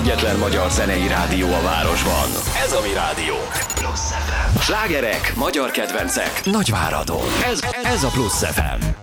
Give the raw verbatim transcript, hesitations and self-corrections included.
egyetlen magyar zenei rádió a városban. Ez a Mi Rádiónk. Plusz ef em. Slágerek, magyar kedvencek, Nagyváradon. Ez, ez a Plusz ef em.